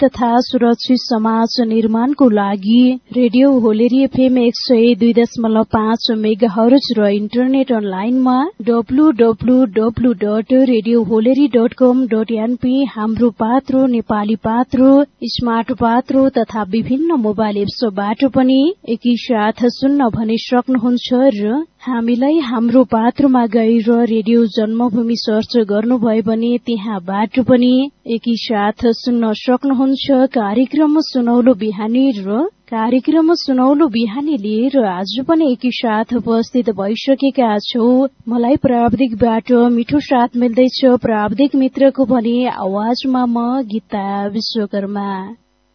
तथा सुरक्षित समाज निर्माणको लागि रेडियो होलेरी एफएम 102.5 मेगाहर्ज र इन्टरनेट अनलाइनमा www.radioholeri.com.np हाम्रो पात्रो नेपाली पात्रो स्मार्ट पात्रो तथा विभिन्न मोबाइल एप्सबाट पनि एकैसाथ सुन्न भने सक्नुहुन्छ र हामीलाई हाम्रो पात्रोमा गएर रेडियो जन्मभूमि सर्च गर्नुभयो भने त्यहाँबाट पनि एकैसाथ सुन्न सक्नुहुन्छ। कार्यक्रम सुनौलो बिहानी लिएर आज पनि एकैसाथ उपस्थित भइसकेका छौं। मलाई प्राविधिकबाट मिठो साथ मिल्दैछ। प्राविधिक मित्रको भने आवाजमा म गीता विश्वकर्मा।